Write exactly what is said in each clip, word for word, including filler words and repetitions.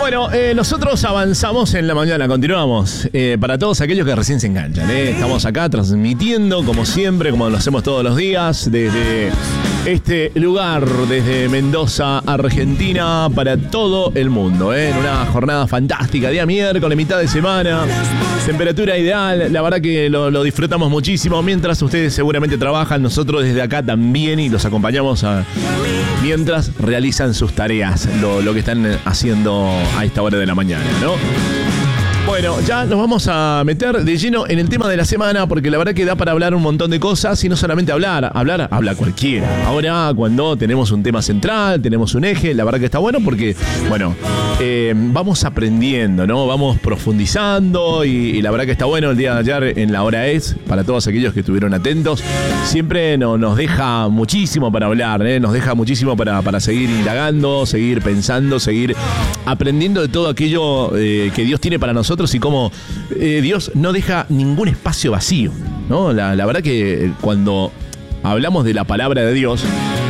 Bueno, eh, nosotros avanzamos en la mañana, continuamos. Eh, para todos aquellos que recién se enganchan, ¿eh? Estamos acá transmitiendo, como siempre, como lo hacemos todos los días, desde este lugar, desde Mendoza, Argentina, para todo el mundo, ¿eh? En una jornada fantástica, día miércoles, mitad de semana, temperatura ideal, la verdad que lo, lo disfrutamos muchísimo. Mientras ustedes seguramente trabajan, nosotros desde acá también, y los acompañamos a, mientras realizan sus tareas, lo, lo que están haciendo a esta hora de la mañana, ¿no? Bueno, ya nos vamos a meter de lleno en el tema de la semana, porque la verdad que da para hablar un montón de cosas, y no solamente hablar, hablar, habla cualquiera. Ahora, cuando tenemos un tema central, tenemos un eje, la verdad que está bueno porque, bueno, eh, vamos aprendiendo, ¿no? Vamos profundizando, y, y la verdad que está bueno. El día de ayer en La Hora Es, para todos aquellos que estuvieron atentos, siempre no, nos deja muchísimo para hablar, ¿eh? Nos deja muchísimo para, para seguir indagando, seguir pensando, seguir aprendiendo de todo aquello eh, que Dios tiene para nosotros, y cómo eh, Dios no deja ningún espacio vacío, ¿no? La, la verdad que cuando hablamos de la palabra de Dios,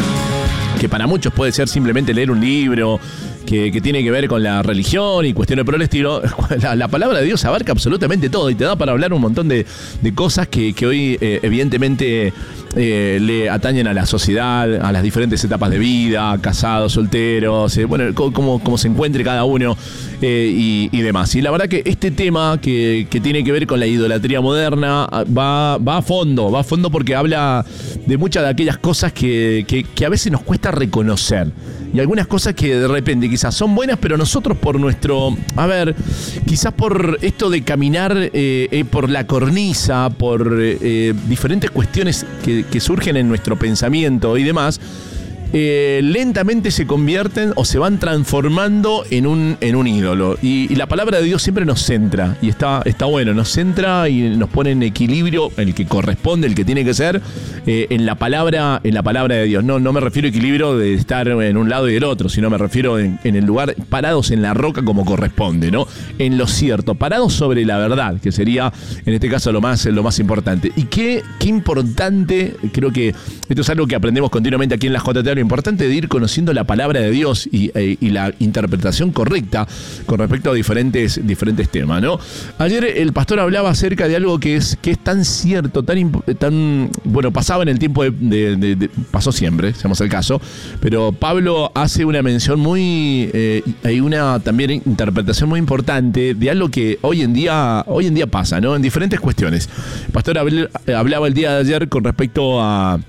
que para muchos puede ser simplemente leer un libro que, que tiene que ver con la religión y cuestiones por el estilo, la, la palabra de Dios abarca absolutamente todo y te da para hablar un montón de, de cosas que, que hoy eh, evidentemente eh, le atañen a la sociedad, a las diferentes etapas de vida, casados, solteros, eh, bueno, cómo, cómo se encuentre cada uno eh, y, y demás. Y la verdad que este tema que, que tiene que ver con la idolatría moderna va, va a fondo, va a fondo porque habla de muchas de aquellas cosas que, que, que a veces nos cuesta reconocer. Y algunas cosas que de repente quizás son buenas, pero nosotros por nuestro, a ver, quizás por esto de caminar eh, eh, por la cornisa, por eh, diferentes cuestiones que, que surgen en nuestro pensamiento y demás, Eh, lentamente se convierten o se van transformando en un, en un ídolo. Y, y la palabra de Dios siempre nos centra, y está, está bueno, nos centra y nos pone en equilibrio el que corresponde, el que tiene que ser, eh, en la palabra, en la palabra de Dios. No, no me refiero a equilibrio de estar en un lado y del otro, sino me refiero en, en el lugar, parados en la roca como corresponde, ¿no? En lo cierto, parados sobre la verdad, que sería en este caso lo más, lo más importante. Y qué, qué importante, creo que esto es algo que aprendemos continuamente aquí en la J T A, lo importante de ir conociendo la palabra de Dios y, e, y la interpretación correcta con respecto a diferentes, diferentes temas, ¿no? Ayer el pastor hablaba acerca de algo que es, que es tan cierto, tan, tan bueno, pasaba en el tiempo de, de, de, de pasó siempre, seamos el caso, pero Pablo hace una mención muy, eh, hay una también interpretación muy importante de algo que hoy en día, hoy en día pasa, ¿no? En diferentes cuestiones. El pastor hablaba el día de ayer con respecto a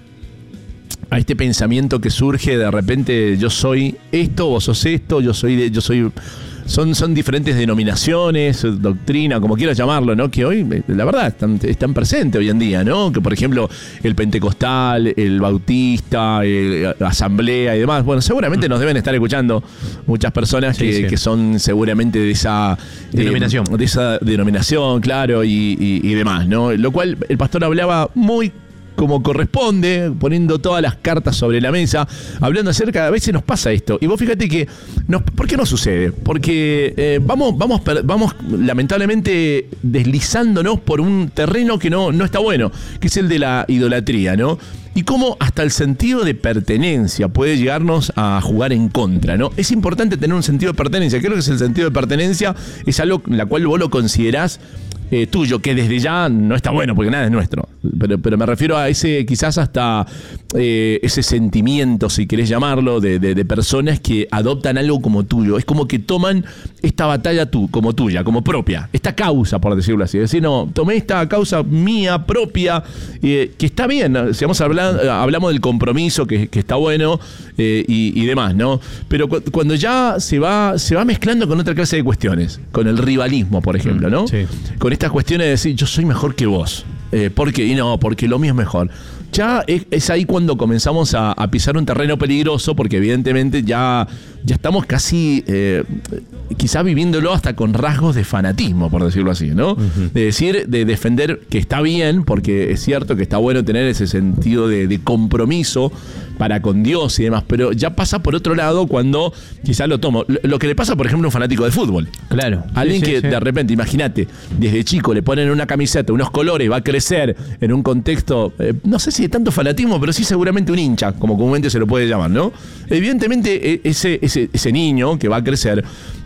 a este pensamiento que surge de repente: yo soy esto, vos sos esto, yo soy de, yo soy son, son diferentes denominaciones, doctrina, como quieras llamarlo, ¿no? Que hoy, la verdad, están, están presentes hoy en día, ¿no? Que por ejemplo, el pentecostal, el bautista, el asamblea y demás. Bueno, seguramente nos deben estar escuchando muchas personas sí, que, sí. que son seguramente de esa denominación, eh, de esa denominación, claro, y, y, y demás, ¿no? Lo cual el pastor hablaba muy como corresponde, poniendo todas las cartas sobre la mesa, hablando acerca, a veces nos pasa esto. Y vos fíjate que, nos, ¿por qué no sucede? Porque eh, vamos, vamos, vamos lamentablemente deslizándonos por un terreno que no, no está bueno, que es el de la idolatría, ¿no? Y cómo hasta el sentido de pertenencia puede llegarnos a jugar en contra, ¿no? Es importante tener un sentido de pertenencia. Creo que es el sentido de pertenencia, es algo en la cual vos lo considerás Eh, tuyo, que desde ya no está bueno porque nada es nuestro, pero, pero me refiero a ese, quizás hasta eh, ese sentimiento, si querés llamarlo, de, de, de personas que adoptan algo como tuyo. Es como que toman esta batalla tú, como tuya, como propia, esta causa, por decirlo así, es decir, no, tomé esta causa mía, propia, eh, que está bien, si vamos a hablar, hablamos del compromiso, que, que está bueno, eh, y, y demás, ¿no? Pero cu- cuando ya se va, se va mezclando con otra clase de cuestiones, con el rivalismo, por ejemplo, ¿no? Sí. Con estas cuestiones de decir, yo soy mejor que vos. Eh, ¿Por qué? Y no, porque lo mío es mejor. Ya es, es ahí cuando comenzamos a, a pisar un terreno peligroso, porque evidentemente ya, ya estamos casi, eh, quizás viviéndolo hasta con rasgos de fanatismo, por decirlo así, ¿no? Uh-huh. De decir, de defender que está bien, porque es cierto que está bueno tener ese sentido de, de compromiso para con Dios y demás, pero ya pasa por otro lado cuando quizás lo tomo. Lo, lo que le pasa, por ejemplo, a un fanático de fútbol. Claro. Alguien sí, sí, que sí. de repente, imagínate, desde chico le ponen una camiseta, unos colores, va a crecer en un contexto, eh, no sé si de tanto fanatismo, pero sí seguramente un hincha, como comúnmente se lo puede llamar, ¿no? Evidentemente ese, ese, ese niño que va a crecer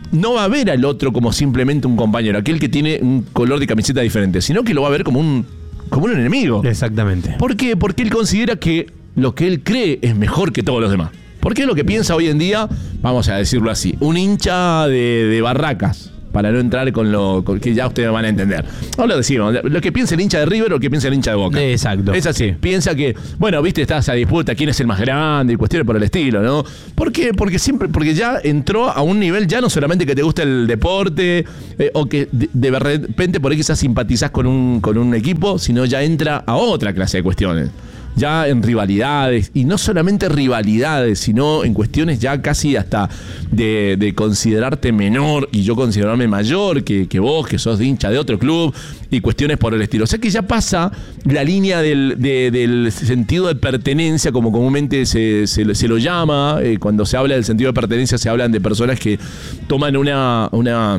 no va a ver al otro como simplemente un compañero, aquel que tiene un color de camiseta diferente, sino que lo va a ver como un, como un enemigo. Exactamente. ¿Por qué? Porque él considera que lo que él cree es mejor que todos los demás. Porque es lo que piensa hoy en día, vamos a decirlo así, un hincha de, de Barracas, para no entrar con lo con que ya ustedes van a entender. No lo decimos, lo que piensa el hincha de River o lo que piensa el hincha de Boca. Exacto. Es así. Sí. Piensa que, bueno, viste, está esa disputa, quién es el más grande y cuestiones por el estilo, ¿no? ¿Por qué? Porque siempre, porque ya entró a un nivel ya no solamente que te gusta el deporte eh, o que de, de repente por ahí quizás simpatizás con un, con un equipo, sino ya entra a otra clase de cuestiones. Ya en rivalidades, y no solamente rivalidades, sino en cuestiones ya casi hasta de, de considerarte menor y yo considerarme mayor que, que vos, que sos de hincha de otro club, y cuestiones por el estilo. O sea que ya pasa la línea del, de, del sentido de pertenencia, como comúnmente se, se, se lo llama. Eh, cuando se habla del sentido de pertenencia se hablan de personas que toman una... una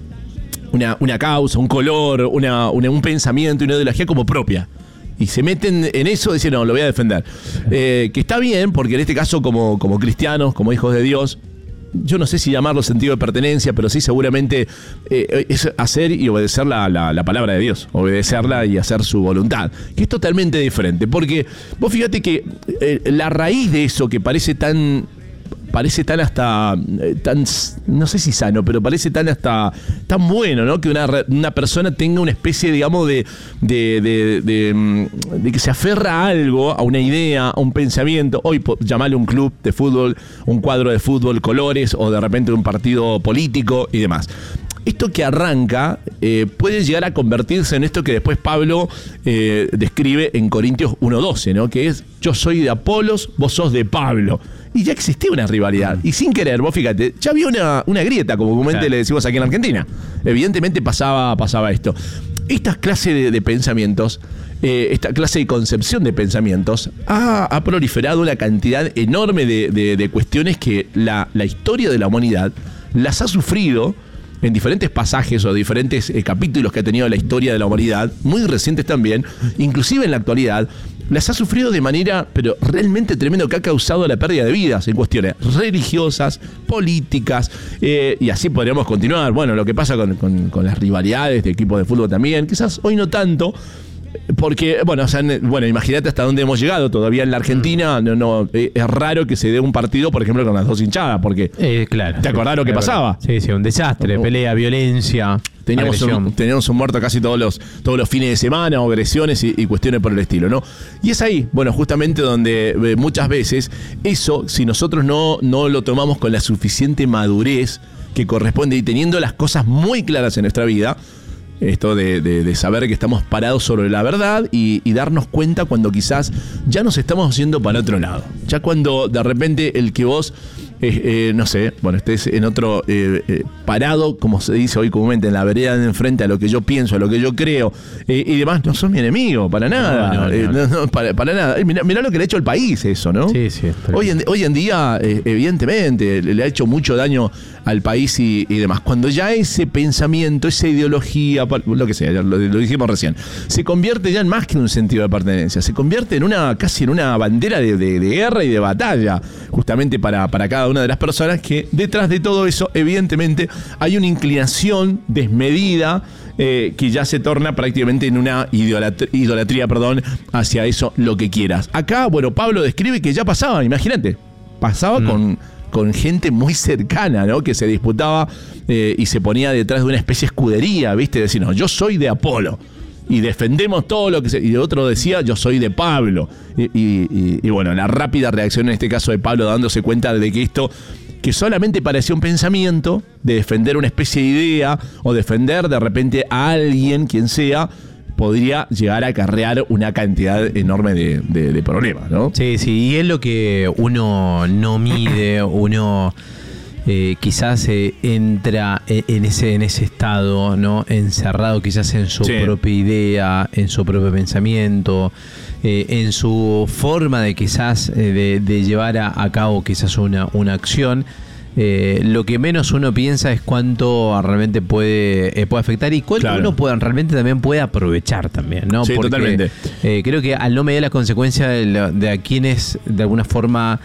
Una, una causa, un color, una, una, un pensamiento, una ideología como propia. Y se meten en eso y dicen, no, lo voy a defender. Eh, que está bien, porque en este caso, como, como cristianos, como hijos de Dios, yo no sé si llamarlo sentido de pertenencia, pero sí seguramente eh, es hacer y obedecer la, la, la palabra de Dios, obedecerla y hacer su voluntad, que es totalmente diferente. Porque vos fíjate que eh, la raíz de eso que parece tan... parece tan hasta, tan, no sé si sano, pero parece tan hasta, tan bueno, ¿no? Que una, una persona tenga una especie, digamos, de, de, de, de, de que se aferra a algo, a una idea, a un pensamiento. Hoy llamarle un club de fútbol, un cuadro de fútbol, colores, o de repente un partido político y demás. Esto que arranca eh, puede llegar a convertirse en esto que después Pablo eh, describe en Corintios uno doce, ¿no? Que es, yo soy de Apolos, vos sos de Pablo. Y ya existía una rivalidad. Y sin querer, vos fíjate, ya había una, una grieta, como comúnmente claro. le decimos aquí en Argentina. Evidentemente pasaba, pasaba esto. Esta clase de, de pensamientos, eh, esta clase de concepción de pensamientos, ha, ha proliferado una cantidad enorme de, de, de cuestiones que la, la historia de la humanidad las ha sufrido en diferentes pasajes o diferentes eh, capítulos que ha tenido la historia de la humanidad, muy recientes también, inclusive en la actualidad, las ha sufrido de manera, pero realmente tremendo, que ha causado la pérdida de vidas en cuestiones religiosas, políticas, eh, y así podríamos continuar. Bueno, lo que pasa con, con, con las rivalidades de equipos de fútbol también, quizás hoy no tanto, porque, bueno, o sea, bueno, imagínate hasta dónde hemos llegado. Todavía en la Argentina no, no, es raro que se dé un partido, por ejemplo, con las dos hinchadas, porque eh, claro, ¿te acordás lo que pasaba? Sí, sí, un desastre, no, pelea, violencia. Teníamos un, teníamos un muerto casi todos los, todos los fines de semana, o agresiones y, y cuestiones por el estilo, ¿no? Y es ahí, bueno, justamente donde eh, muchas veces eso, si nosotros no, no lo tomamos con la suficiente madurez que corresponde y teniendo las cosas muy claras en nuestra vida, esto de, de, de saber que estamos parados sobre la verdad y, y darnos cuenta cuando quizás ya nos estamos haciendo para otro lado. Ya cuando de repente el que vos, eh, eh, no sé, bueno, estés en otro eh, eh, parado, como se dice hoy comúnmente, en la vereda de enfrente a lo que yo pienso, a lo que yo creo, eh, y demás, no sos mi enemigo, para nada. No, no, eh, no, no, para, para nada. Eh, mirá, mirá lo que le ha hecho el país eso, ¿no? Sí, sí. Hoy en, hoy en día, eh, evidentemente, le, le ha hecho mucho daño al país y, y demás. Cuando ya ese pensamiento, esa ideología, lo que sea, lo, lo dijimos recién, se convierte ya en más que un sentido de pertenencia, se convierte en una casi en una bandera de, de, de guerra y de batalla, justamente para, para cada una de las personas, que detrás de todo eso, evidentemente, hay una inclinación desmedida eh, que ya se torna prácticamente en una idolatría, idolatría, perdón, hacia eso, lo que quieras. Acá, bueno, Pablo describe que ya pasaba, imagínate, pasaba mm. con... con gente muy cercana, ¿no? Que se disputaba eh, y se ponía detrás de una especie de escudería, ¿viste? Decir, no, yo soy de Apolo y defendemos todo lo que se... Y otro decía, yo soy de Pablo. Y, y, y, y bueno, la rápida reacción en este caso de Pablo dándose cuenta de que esto, que solamente parecía un pensamiento de defender una especie de idea o defender de repente a alguien, quien sea, podría llegar a acarrear una cantidad enorme de, de, de problemas, ¿no? Sí, sí, y es lo que uno no mide, uno eh, quizás eh, entra en ese, en ese estado, ¿no? Encerrado quizás en su sí. propia idea, en su propio pensamiento, eh, en su forma de quizás eh, de, de llevar a, a cabo quizás una, una acción. Eh, lo que menos uno piensa es cuánto realmente puede, eh, puede afectar y cuánto claro. uno puede, realmente también puede aprovechar también, ¿no? Sí, porque totalmente. Eh, creo que al no medir las consecuencias de, de a quienes de alguna forma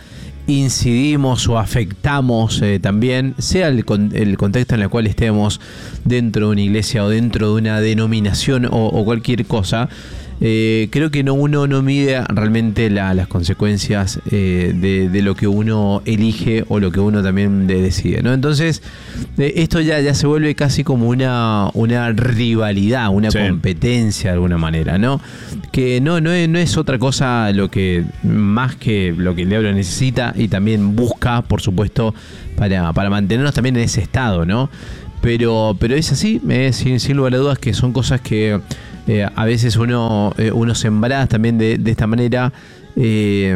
incidimos o afectamos eh, también, sea el, con, el contexto en el cual estemos dentro de una iglesia o dentro de una denominación o, o cualquier cosa. Eh, creo que no, uno no mide realmente la, las consecuencias eh, de, de lo que uno elige o lo que uno también de, decide, ¿no? Entonces, eh, esto ya, ya se vuelve casi como una, una rivalidad, una sí. competencia de alguna manera, ¿no? Que no, no, es, no es otra cosa lo que más que lo que el diablo necesita y también busca, por supuesto, para, para mantenernos también en ese estado, ¿no? Pero, pero es así, eh, sin, sin lugar a dudas que son cosas que Eh, a veces uno, eh, uno sembradas también de, de esta manera, eh,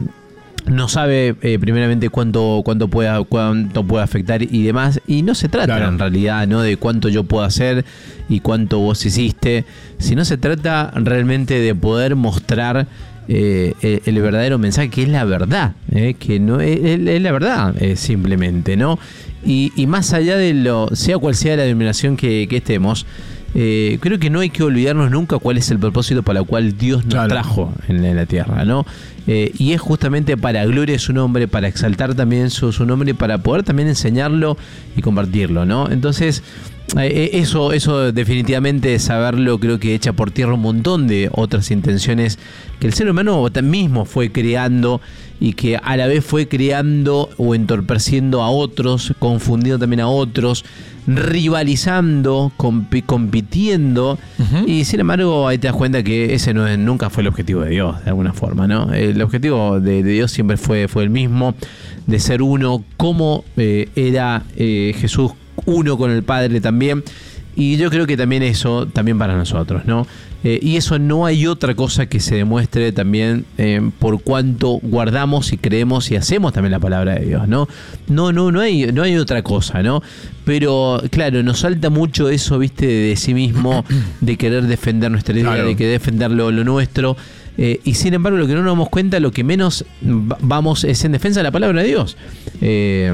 no sabe eh, primeramente cuánto, cuánto, pueda, cuánto puede afectar y demás, y no se trata claro. en realidad no de cuánto yo puedo hacer y cuánto vos hiciste, sino se trata realmente de poder mostrar eh, el, el verdadero mensaje, que es la verdad, eh, que no es, es la verdad eh, simplemente, ¿no? Y, y más allá de lo, sea cual sea la denominación que, que estemos, Eh, creo que no hay que olvidarnos nunca cuál es el propósito para el cual Dios nos claro. trajo en, en la tierra, ¿no? Eh, y es justamente para gloria de su nombre, para exaltar también su, su nombre, para poder también enseñarlo y compartirlo, ¿no? Entonces, eh, eso, eso definitivamente saberlo creo que echa por tierra un montón de otras intenciones que el ser humano mismo fue creando y que a la vez fue creando o entorpeciendo a otros, confundiendo también a otros, rivalizando, comp- compitiendo, uh-huh. y sin embargo ahí te das cuenta que ese no es, nunca fue el objetivo de Dios, de alguna forma, ¿no? El objetivo de, de Dios siempre fue, fue el mismo, de ser uno, como eh, era eh, Jesús uno con el Padre también, y yo creo que también eso, también para nosotros, ¿no? Eh, y eso no hay otra cosa que se demuestre también eh, por cuanto guardamos y creemos y hacemos también la palabra de Dios, ¿no? No, no, no hay, no hay otra cosa, ¿no? Pero claro, nos salta mucho eso, viste, de, de sí mismo, de querer defender nuestra idea, claro. de querer defender lo, lo nuestro. Eh, y sin embargo, lo que no nos damos cuenta, lo que menos vamos es en defensa de la palabra de Dios. Eh,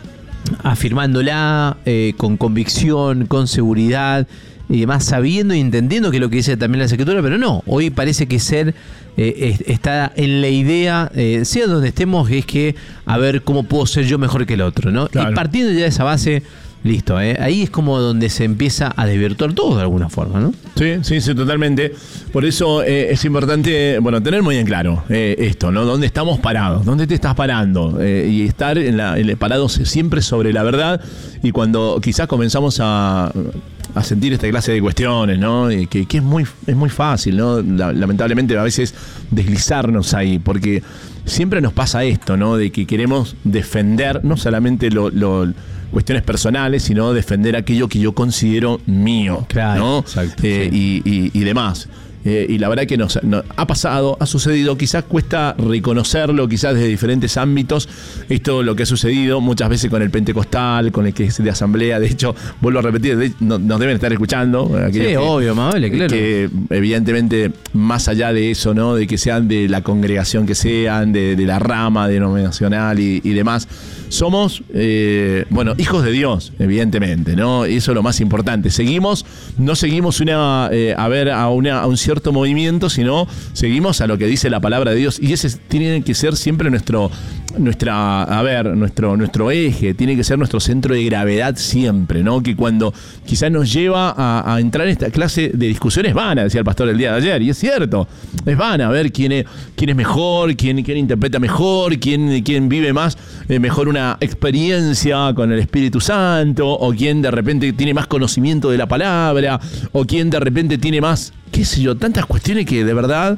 afirmándola eh, con convicción, con seguridad y demás, sabiendo y entendiendo que es lo que dice también la Escritura, pero no, hoy parece que ser eh, está en la idea, eh, sea donde estemos, es que a ver cómo puedo ser yo mejor que el otro, ¿no? Claro. Y partiendo ya de esa base, listo, ¿eh? Ahí es como donde se empieza a desvirtuar todo de alguna forma, ¿no? Sí, sí, sí, totalmente. Por eso eh, es importante, bueno, tener muy en claro eh, esto, ¿no? ¿Dónde estamos parados? ¿Dónde te estás parando? Eh, y estar en la, en, parados siempre sobre la verdad. Y cuando quizás comenzamos a, a sentir esta clase de cuestiones, ¿no? Y que, que es muy, es muy fácil, ¿no? La, lamentablemente a veces deslizarnos ahí, porque siempre nos pasa esto, ¿no? De que queremos defender no solamente lo, lo cuestiones personales, sino defender aquello que yo considero mío, claro, ¿no? Exacto, eh, sí. y, y, y demás. Eh, y la verdad que nos, nos ha pasado, ha sucedido, quizás cuesta reconocerlo, quizás desde diferentes ámbitos, esto lo que ha sucedido muchas veces con el pentecostal, con el que es de asamblea. De hecho, vuelvo a repetir, de, no, nos deben estar escuchando. Sí, que, obvio, más vale, claro. Que evidentemente, más allá de eso, ¿no? De que sean de la congregación que sean, de, de la rama denominacional y, y demás, somos, eh, bueno, hijos de Dios, evidentemente, ¿no? Y eso es lo más importante. Seguimos, no seguimos una, eh, a ver, a, una, a un cierto movimiento, sino seguimos a lo que dice la palabra de Dios, y ese tiene que ser siempre nuestro, nuestra, a ver, nuestro, nuestro eje, tiene que ser nuestro centro de gravedad siempre, ¿no? Que cuando quizás nos lleva a, a entrar en esta clase de discusiones vanas, decía el pastor el día de ayer, y es cierto, es vana, a ver quién es, quién es mejor, quién, quién interpreta mejor, quién, quién vive más, eh, mejor una experiencia con el Espíritu Santo, o quién de repente tiene más conocimiento de la palabra, o quién de repente tiene más, qué sé yo, tantas cuestiones que de verdad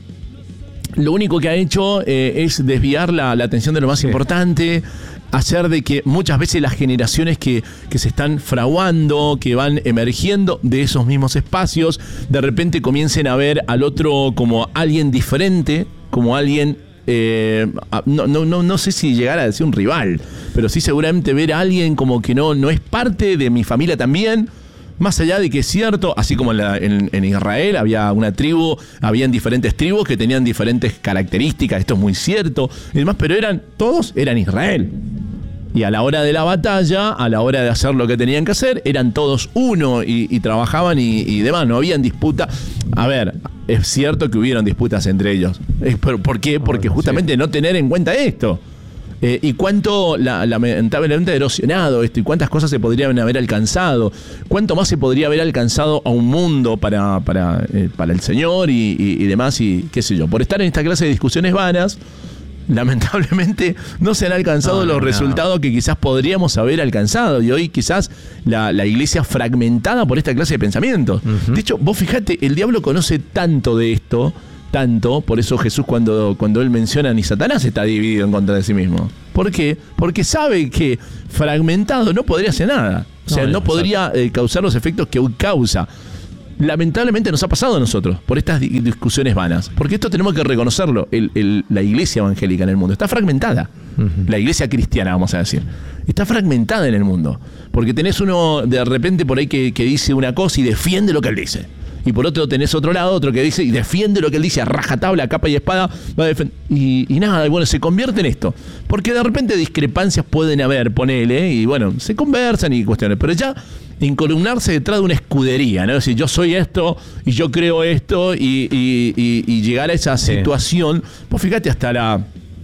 lo único que ha hecho eh, es desviar la, la atención de lo más sí. importante, hacer de que muchas veces las generaciones que, que se están fraguando, que van emergiendo de esos mismos espacios, de repente comiencen a ver al otro como alguien diferente, como alguien, eh, no, no, no, no sé si llegar a decir un rival, pero sí seguramente ver a alguien como que no, no es parte de mi familia también. Más allá de que es cierto, así como en, la, en, en Israel había una tribu, habían diferentes tribus que tenían diferentes características, esto es muy cierto, y demás, pero eran, todos eran Israel. Y a la hora de la batalla, a la hora de hacer lo que tenían que hacer, eran todos uno y, y trabajaban y, y demás, no habían disputa. A ver, es cierto que hubieron disputas entre ellos. ¿Por qué? Porque justamente no tener en cuenta esto. Eh, y cuánto la, lamentablemente ha erosionado esto, y cuántas cosas se podrían haber alcanzado, cuánto más se podría haber alcanzado a un mundo para, para, eh, para el Señor y, y, y demás, y qué sé yo. Por estar en esta clase de discusiones vanas, lamentablemente no se han alcanzado no, los no, resultados no. que quizás podríamos haber alcanzado, y hoy quizás la, la iglesia fragmentada por esta clase de pensamientos. Uh-huh. De hecho, vos fijate, el diablo conoce tanto de esto, tanto, por eso Jesús cuando, cuando él menciona ni Satanás está dividido en contra de sí mismo. ¿Por qué? Porque sabe que fragmentado no podría hacer nada, o sea, no, no podría eh, causar los efectos que hoy causa. Lamentablemente nos ha pasado a nosotros por estas discusiones vanas, porque esto tenemos que reconocerlo. El, el, la iglesia evangélica en el mundo está fragmentada. Uh-huh. La iglesia cristiana, vamos a decir, está fragmentada en el mundo, porque tenés uno de repente por ahí que, que dice una cosa y defiende lo que él dice, y por otro tenés otro lado, otro que dice y defiende lo que él dice a rajatabla, capa y espada, va a defend- y, y nada, bueno, se convierte en esto, porque de repente discrepancias pueden haber, ponele, y bueno, se conversan y cuestiones, pero ya encolumnarse detrás de una escudería, ¿no? Es decir, yo soy esto y yo creo esto, y, y, y, y llegar a esa sí. situación, pues fíjate hasta la...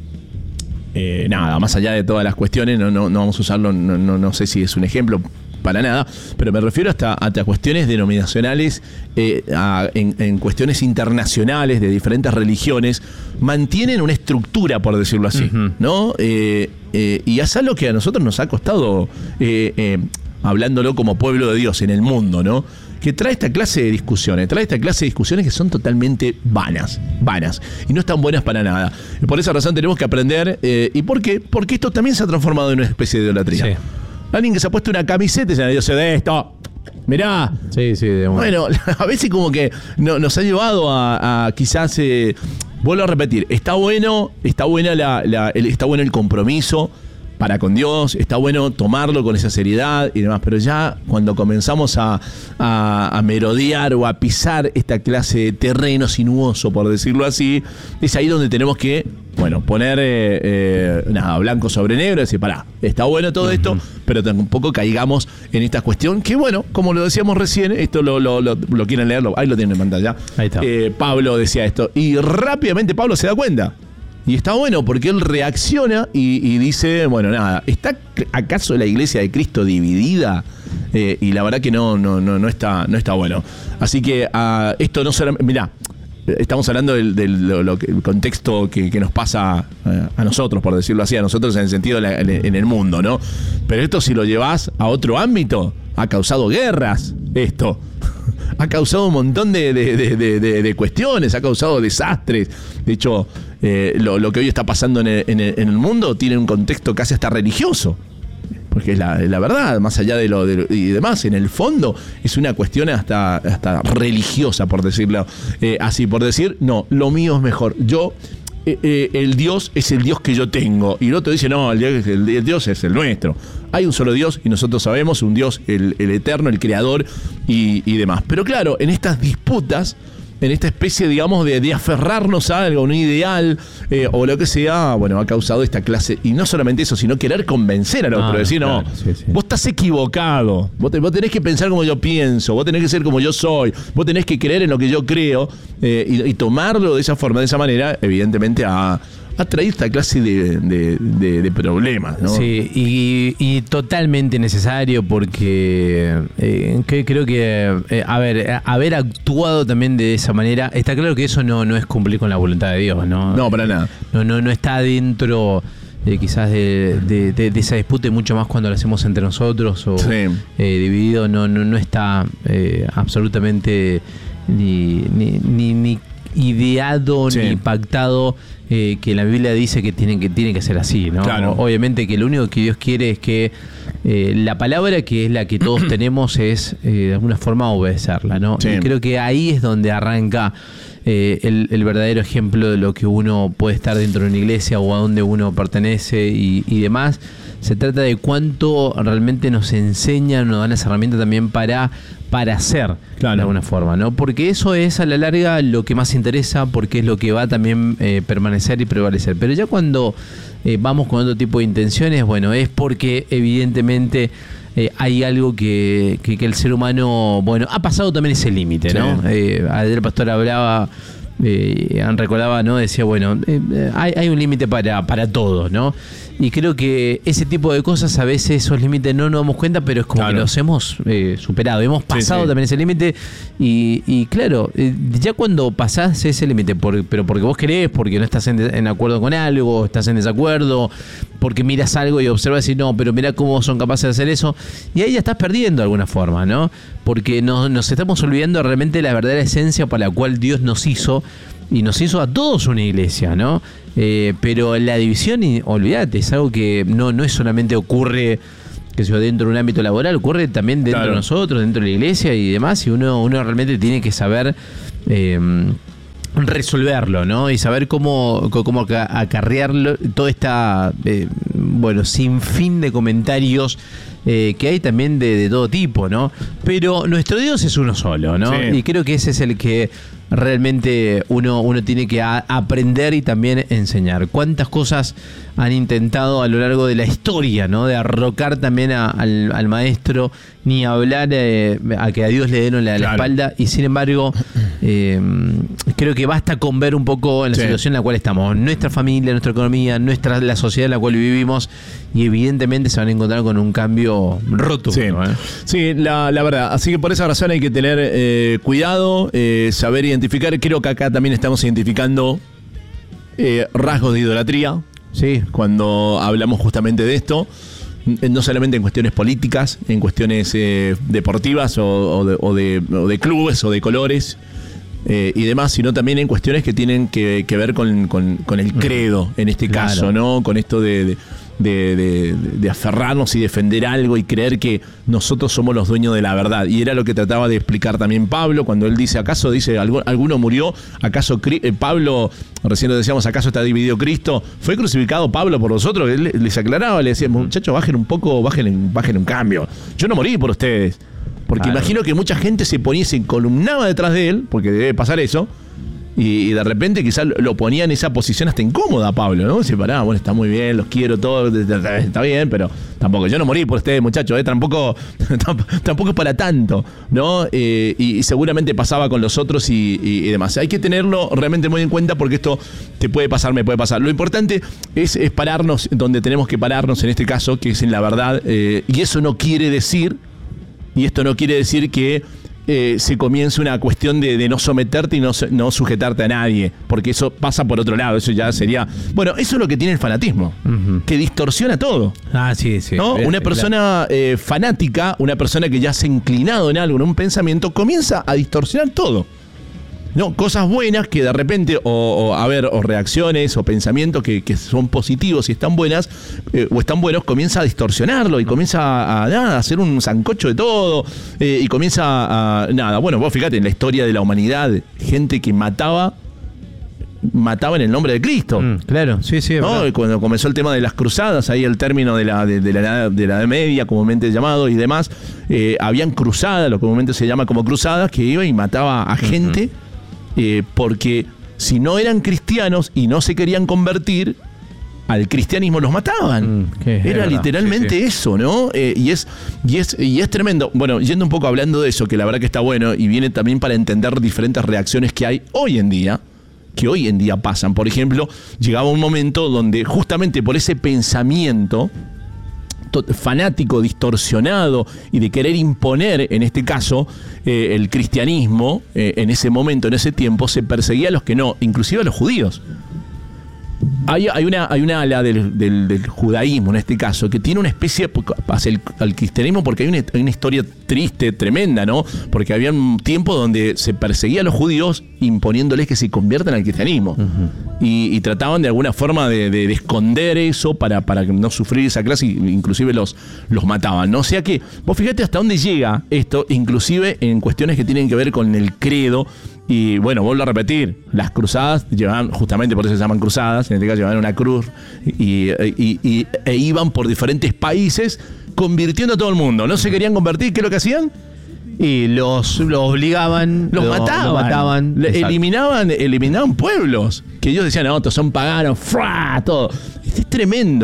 Eh, nada, más allá de todas las cuestiones, no, no, no vamos a usarlo, no, no, no sé si es un ejemplo para nada, pero me refiero hasta, hasta cuestiones denominacionales, eh, a, en, en cuestiones internacionales de diferentes religiones, mantienen una estructura, por decirlo así, uh-huh. ¿no? Eh, eh, y es algo que a nosotros nos ha costado, eh, eh, hablándolo como pueblo de Dios en el mundo, ¿no? Que trae esta clase de discusiones, trae esta clase de discusiones que son totalmente vanas, vanas, y no están buenas para nada. Y por esa razón tenemos que aprender, eh, ¿y por qué? Porque esto también se ha transformado en una especie de idolatría. Sí. Alguien que se ha puesto una camiseta y se ha dicho, de esto, mirá. Sí, sí, de bueno, a veces como que no, nos ha llevado a, a quizás, eh, vuelvo a repetir, está bueno, está buena la, la el, está bueno el compromiso para con Dios, está bueno tomarlo con esa seriedad y demás, pero ya cuando comenzamos a, a, a merodear o a pisar esta clase de terreno sinuoso, por decirlo así, es ahí donde tenemos que, bueno, poner eh, eh, nada, blanco sobre negro y decir, pará, está bueno todo uh-huh. esto, pero tampoco caigamos en esta cuestión que, bueno, como lo decíamos recién, esto lo, lo, lo, lo quieren leerlo, ahí lo tienen en pantalla. Ahí está. Eh, Pablo decía esto, y rápidamente Pablo se da cuenta. Y está bueno porque él reacciona y, y dice, bueno, nada, ¿está acaso la iglesia de Cristo dividida? Eh, y la verdad que no, no, no, no está, no está bueno. Así que uh, esto no solamente, mirá, estamos hablando del, del lo, lo, el contexto que, que nos pasa uh, a nosotros, por decirlo así, a nosotros en el sentido de la, en el mundo, ¿no? Pero esto si lo llevas a otro ámbito, ha causado guerras, esto. Ha causado un montón de, de, de, de, de cuestiones, ha causado desastres. De hecho, eh, lo, lo que hoy está pasando en el, en, el, en el mundo tiene un contexto casi hasta religioso. Porque es la, la verdad, más allá de lo, de lo y demás, en el fondo es una cuestión hasta, hasta religiosa, por decirlo eh, así. Por decir, no, lo mío es mejor. Yo... Eh, eh, el Dios es el Dios que yo tengo, y el otro dice no, el Dios, el, el Dios es el nuestro. Hay un solo Dios y nosotros sabemos, un Dios, el, el eterno, el creador y, y demás. Pero claro, en estas disputas, en esta especie, digamos, de, de aferrarnos a algo, un ideal eh, o lo que sea, bueno, ha causado esta clase, y no solamente eso, sino querer convencer al otro, ah, decir, no, claro, sí, sí. vos estás equivocado, vos, te, vos tenés que pensar como yo pienso, vos tenés que ser como yo soy, vos tenés que creer en lo que yo creo, eh, y, y tomarlo de esa forma, de esa manera, evidentemente a... ha traído esta clase de, de, de, de problemas, ¿no? Sí, y, y totalmente necesario porque eh, que, creo que, eh, a ver, haber actuado también de esa manera, está claro que eso no, no es cumplir con la voluntad de Dios, ¿no? No, para nada. No, no, no está dentro de, quizás de, de, de, de esa disputa, y mucho más cuando lo hacemos entre nosotros o sí. eh, dividido, no, no, no está eh, absolutamente ni, ni, ni, ni ideado sí. ni pactado. Eh, que la Biblia dice que tiene que, tiene que ser así, ¿no? Claro. Obviamente que lo único que Dios quiere es que eh, la palabra, que es la que todos tenemos, es eh, de alguna forma obedecerla, ¿no? Sí. Y creo que ahí es donde arranca eh, el, el verdadero ejemplo de lo que uno puede estar dentro de una iglesia o a dónde uno pertenece y, y demás. Se trata de cuánto realmente nos enseñan, nos dan esa herramienta también para, para hacer, claro. de alguna forma, ¿no? Porque eso es a la larga lo que más interesa, porque es lo que va también eh, permanecer y prevalecer. Pero ya cuando eh, vamos con otro tipo de intenciones, bueno, es porque evidentemente eh, hay algo que, que, que el ser humano, bueno, ha pasado también ese límite, ¿no? Sí. Eh, ayer el pastor hablaba... Eh, recordaba, ¿no? Decía, bueno, eh, hay, hay un límite para, para todos, ¿no? Y creo que ese tipo de cosas, a veces esos límites no nos damos cuenta, pero es como claro. que los hemos eh, superado. Hemos pasado sí, sí. también ese límite. Y, y claro, eh, ya cuando pasás ese límite, por, pero porque vos querés, porque no estás en, en acuerdo con algo, estás en desacuerdo, porque miras algo y observas y no, pero mirá cómo son capaces de hacer eso. Y ahí ya estás perdiendo de alguna forma, ¿no? Porque nos, nos estamos olvidando realmente de la verdadera esencia para la cual Dios nos hizo. Y nos hizo a todos una iglesia, ¿no? Eh, pero la división, olvídate, es algo que no, no es solamente ocurre, que sea dentro de un ámbito laboral, ocurre también dentro claro. de nosotros, dentro de la iglesia y demás, y uno, uno realmente tiene que saber eh, resolverlo, ¿no? Y saber cómo, cómo acarrearlo, toda esta, eh, bueno, sinfín de comentarios Eh, que hay también de, de todo tipo, ¿no? Pero nuestro Dios es uno solo, ¿no? Sí. Y creo que ese es el que realmente uno, uno tiene que a, aprender y también enseñar. ¿Cuántas cosas han intentado a lo largo de la historia, ¿no? De arrocar también a, al, al maestro, ni hablar eh, a que a Dios le den la, claro. la espalda, y sin embargo eh, creo que basta con ver un poco en la sí. situación en la cual estamos, nuestra familia, nuestra economía, nuestra la sociedad en la cual vivimos, y evidentemente se van a encontrar con un cambio roto. Sí, ¿no? ¿Eh? sí la, la verdad. Así que por esa razón hay que tener eh, cuidado, eh, saber identificar. Creo que acá también estamos identificando eh, rasgos de idolatría. Sí, cuando hablamos justamente de esto, no solamente en cuestiones políticas, en cuestiones eh, deportivas o, o, de, o, de, o de clubes o de colores eh, y demás, sino también en cuestiones que tienen que, que ver con, con, con el credo, en este claro. caso, ¿no? Con esto de... de De, de, de aferrarnos y defender algo y creer que nosotros somos los dueños de la verdad. Y era lo que trataba de explicar también Pablo cuando él dice, ¿acaso dice alguno murió? ¿Acaso eh, Pablo, recién lo decíamos, ¿acaso está dividido Cristo? ¿Fue crucificado Pablo por vosotros? Él les aclaraba, le decía, muchachos, bajen un poco, bajen, bajen un cambio. Yo no morí por ustedes. Porque claro. imagino que mucha gente se ponía, se columnaba detrás de él, porque debe pasar eso, y de repente quizás lo ponía en esa posición hasta incómoda a Pablo, ¿no? Dice, pará, bueno, está muy bien, los quiero todos, está bien, pero tampoco, yo no morí por ustedes, muchachos, ¿eh? tampoco, tampoco es para tanto, ¿no? Eh, y, y seguramente pasaba con los otros y, y, y demás. Hay que tenerlo realmente muy en cuenta porque esto te puede pasar, me puede pasar. Lo importante es, es pararnos donde tenemos que pararnos, en este caso, que es en la verdad, eh, y eso no quiere decir, y esto no quiere decir que Eh, se comience una cuestión de, de no someterte y no, no sujetarte a nadie, porque eso pasa por otro lado, eso ya sería... Bueno, eso es lo que tiene el fanatismo, uh-huh. que distorsiona todo. Ah, sí, sí. ¿No? Es, una persona claro. eh, fanática, una persona que ya se ha inclinado en algo, en un pensamiento, comienza a distorsionar todo. No, cosas buenas que de repente, o, o a ver, o reacciones o pensamientos que, que son positivos y están buenas, eh, o están buenos, comienza a distorsionarlo y comienza a, a, nada, a hacer un sancocho de todo, eh, y comienza a, a, nada, bueno, vos fíjate en la historia de la humanidad, gente que mataba, mataba en el nombre de Cristo. Mm, claro, sí, sí. ¿No? Cuando comenzó el tema de las cruzadas, ahí el término de la, de, de la, de la Edad Media, comúnmente llamado, y demás, eh, habían cruzadas, lo que comúnmente se llama como cruzadas, que iba y mataba a gente. Uh-huh. Eh, porque si no eran cristianos y no se querían convertir al cristianismo, los mataban. Mm, Era literalmente sí, sí. eso, ¿no? Eh, y, es, y, es, y es tremendo. Bueno, yendo un poco hablando de eso, que la verdad que está bueno y viene también para entender diferentes reacciones que hay hoy en día, que hoy en día pasan. Por ejemplo, llegaba un momento donde justamente por ese pensamiento fanático, distorsionado y de querer imponer, en este caso, eh, el cristianismo, eh, en ese momento, en ese tiempo, se perseguía a los que no, inclusive a los judíos. Hay, hay, una, hay una ala del, del, del judaísmo, en este caso, que tiene una especie hacia el, al cristianismo, porque hay una, hay una historia triste, tremenda, ¿no? Porque había un tiempo donde se perseguía a los judíos imponiéndoles que se conviertan al cristianismo. Uh-huh. y, y trataban de alguna forma de, de, de esconder eso para, para no sufrir esa clase, inclusive los, los mataban, ¿no? O sea que, vos fíjate hasta dónde llega esto, inclusive en cuestiones que tienen que ver con el credo. Y bueno, vuelvo a repetir, las cruzadas llevaban, justamente por eso se llaman cruzadas, en este caso llevaban una cruz y, y, y, e iban por diferentes países convirtiendo a todo el mundo. ¿No se querían convertir? ¿Qué es lo que hacían? Y los, los obligaban, los lo, mataban, lo mataban eliminaban, eliminaban pueblos, que ellos decían, no, estos son paganos, ¡fra! Todo. Esto es tremendo.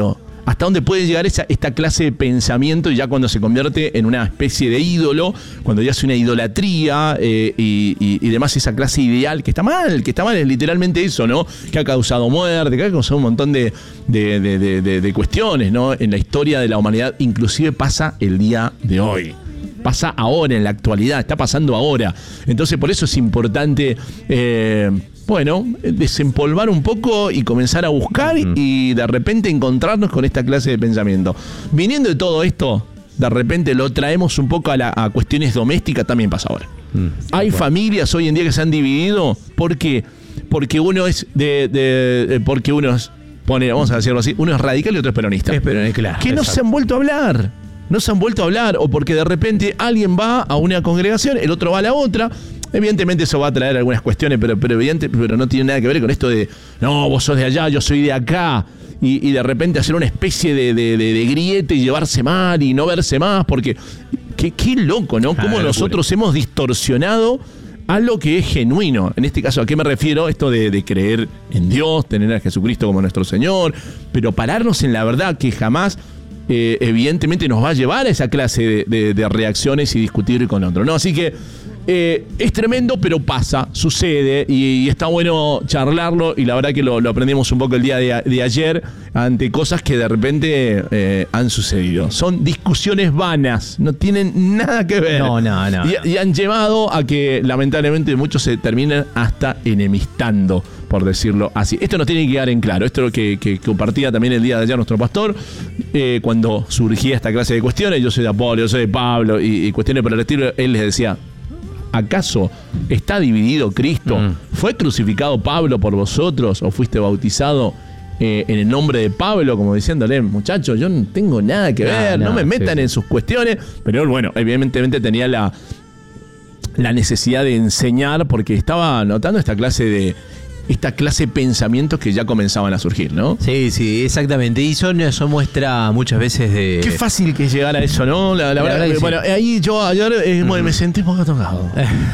hasta dónde puede llegar esa, esta clase de pensamiento, y ya cuando se convierte en una especie de ídolo, cuando ya hace una idolatría eh, y, y, y demás, esa clase ideal que está mal, que está mal es literalmente eso, ¿no? Que ha causado muerte, que ha causado un montón de, de, de, de, de, de cuestiones, ¿no? En la historia de la humanidad, inclusive pasa el día de hoy. Pasa ahora, en la actualidad, está pasando ahora. Entonces, por eso es importante, eh, bueno, desempolvar un poco y comenzar a buscar uh-huh. y de repente encontrarnos con esta clase de pensamiento. Viniendo de todo esto, de repente lo traemos un poco a, la, a cuestiones domésticas, también pasa ahora. Uh-huh. Hay bueno. familias hoy en día que se han dividido. ¿Por qué? Porque uno es de, de, de porque uno es, pone, vamos a decirlo así, uno es radical y otro es peronista. Es peronista, claro. Que no exacto. se han vuelto a hablar. No se han vuelto a hablar, o porque de repente alguien va a una congregación, el otro va a la otra. Evidentemente eso va a traer algunas cuestiones, pero, pero, evidente, pero no tiene nada que ver con esto de, no, vos sos de allá, yo soy de acá. Y, y de repente hacer una especie de, de, de, de griete y llevarse mal y no verse más, porque qué, qué loco, ¿no? Cómo ah, nosotros hemos distorsionado a lo que es genuino. En este caso, ¿a qué me refiero? Esto de, de creer en Dios, tener a Jesucristo como nuestro Señor, pero pararnos en la verdad que jamás... Eh, evidentemente nos va a llevar a esa clase de, de, de reacciones y discutir con otro, ¿no? Así que eh, es tremendo, pero pasa, sucede y, y está bueno charlarlo, y la verdad que lo, lo aprendimos un poco el día de, de ayer ante cosas que de repente eh, han sucedido. Son discusiones vanas, no tienen nada que ver. No, no, no. Y, y han llevado a que lamentablemente muchos se terminen hasta enemistando, por decirlo así. Esto nos tiene que quedar en claro. Esto es lo que, que, que compartía también el día de ayer nuestro pastor, eh, cuando surgía esta clase de cuestiones. Yo soy de Apolo, yo soy de Pablo, y, y cuestiones por el estilo. Él les decía, ¿acaso está dividido Cristo? Mm. ¿Fue crucificado Pablo por vosotros o fuiste bautizado eh, en el nombre de Pablo? Como diciéndole, muchachos, yo no tengo nada que ver, no, no, no me metan sí, sí. en sus cuestiones. Pero bueno, evidentemente tenía la, la necesidad de enseñar, porque estaba notando esta clase de esta clase de pensamientos que ya comenzaban a surgir, ¿no? Sí, sí, exactamente. Y son, eso muestra muchas veces de... Qué fácil que es llegar a eso, ¿no? La, la, la verdad, verdad que, bueno, sí. ahí yo ayer eh, uh-huh. me sentí un poco tocado.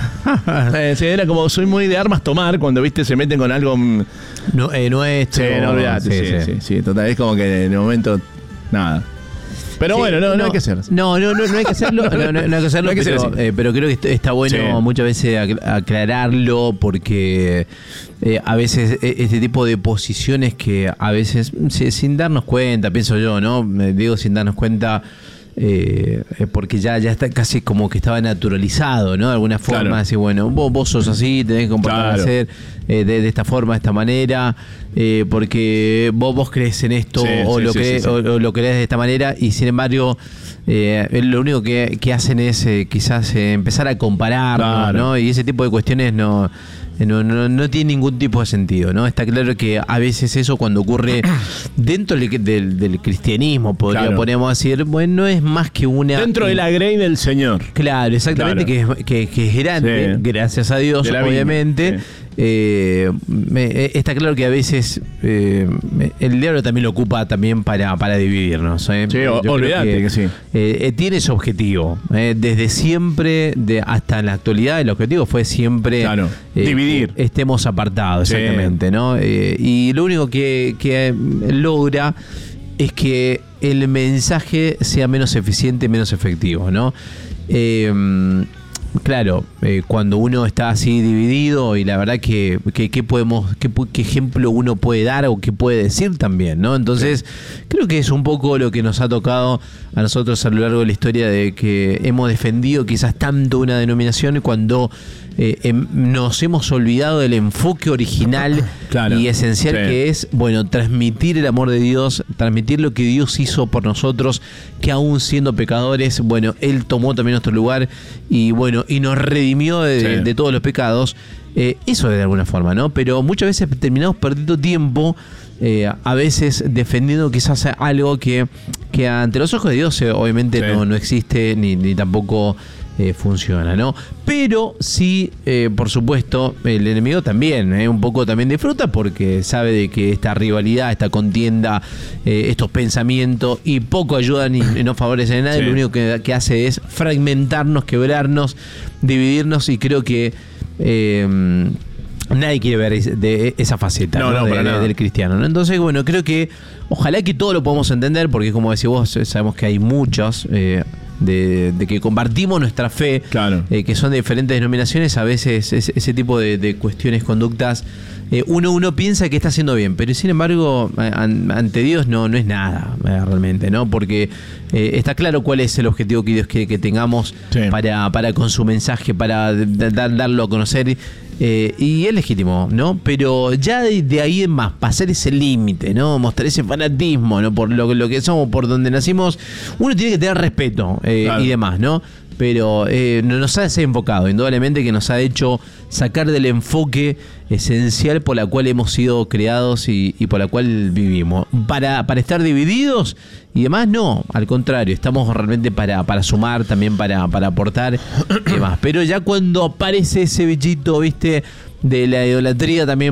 eh, sí, era como, soy muy de armas tomar, cuando, viste, se meten con algo... No, eh, nuestro. Sí, no olvidate, sí, sí, sí, sí, sí, total, es como que en el momento, nada... Pero sí, bueno, no, no, no hay que hacerlo. No, no, no, no hay que hacerlo. No, no, no hay que hacerlo, no hay que pero, eh, pero creo que está bueno sí. muchas veces aclararlo, porque eh, a veces este tipo de posiciones que a veces, sin darnos cuenta, pienso yo, ¿no? Digo sin darnos cuenta, eh, porque ya, ya está casi como que estaba naturalizado, ¿no? De alguna forma, claro. Así, bueno, vos, vos sos así, tenés que comportar claro. eh, de, de esta forma, de esta manera. Eh, porque vos, vos crees en esto sí, o, sí, lo sí, crees, sí, sí. O, o lo crees de esta manera, y sin embargo eh, lo único que, que hacen es eh, quizás eh, empezar a comparar, claro. ¿no? Y ese tipo de cuestiones no, no, no, no tiene ningún tipo de sentido, ¿no? Está claro que a veces eso, cuando ocurre dentro del, del, del cristianismo, podría, claro. podríamos decir, bueno, no es más que una... Dentro de la grey del Señor. Claro, exactamente, claro. Que, es, que, que es grande, sí. gracias a Dios, obviamente. Sí. Eh, me, está claro que a veces eh, el diablo también lo ocupa también para, para dividirnos, ¿eh? Sí, olvídate que, que sí. Eh, tiene su objetivo. Eh, desde siempre, de, hasta en la actualidad, el objetivo fue siempre claro, eh, dividir. Estemos apartados, sí. exactamente, ¿no? Eh, y lo único que, que logra es que el mensaje sea menos eficiente, menos efectivo, ¿no? Eh, Claro, eh, cuando uno está así dividido, y la verdad que, que, que podemos, que, qué ejemplo uno puede dar o qué puede decir también, ¿no? Entonces, sí. creo que es un poco lo que nos ha tocado a nosotros a lo largo de la historia, de que hemos defendido quizás tanto una denominación cuando eh, em, nos hemos olvidado del enfoque original claro, y esencial sí. que es, bueno, transmitir el amor de Dios, transmitir lo que Dios hizo por nosotros, que aún siendo pecadores, bueno, Él tomó también nuestro lugar y bueno, y nos redimió de, sí. de, de todos los pecados. Eh, eso de alguna forma, ¿no? Pero muchas veces terminamos perdiendo tiempo, eh, a veces defendiendo quizás algo que, que ante los ojos de Dios eh, obviamente sí. no, no existe ni, ni tampoco eh, funciona, ¿no? Pero sí, eh, por supuesto, el enemigo también, eh, un poco también disfruta, porque sabe de que esta rivalidad, esta contienda, eh, estos pensamientos, y poco ayudan y, y no favorecen a nadie, sí. lo único que, que hace es fragmentarnos, quebrarnos, dividirnos, y creo que eh, nadie quiere ver de esa faceta no, ¿no? no, de, para de, nada. del cristiano, ¿no? Entonces, bueno, creo que ojalá que todo lo podamos entender, porque como decís vos, sabemos que hay muchos eh, de, de que compartimos nuestra fe, claro. eh, que son de diferentes denominaciones. A veces ese, ese tipo de, de cuestiones, conductas, eh, uno, uno piensa que está haciendo bien, pero sin embargo, an, ante Dios no, no es nada eh, realmente, ¿no? Porque eh, está claro cuál es el objetivo que Dios quiere que tengamos sí. para, para con su mensaje, para dar, darlo a conocer. Eh, y es legítimo, ¿no? Pero ya de, de ahí en más, pasar ese límite, ¿no? Mostrar ese fanatismo, ¿no? Por lo, lo que somos, por donde nacimos, uno tiene que tener respeto eh, claro. y demás, ¿no? Pero eh, nos ha desenfocado, indudablemente que nos ha hecho sacar del enfoque esencial por la cual hemos sido creados y, y por la cual vivimos. Para, para estar divididos y demás, no, al contrario, estamos realmente para, para sumar, también para, para aportar y demás. Pero ya cuando aparece ese bichito, viste, de la idolatría también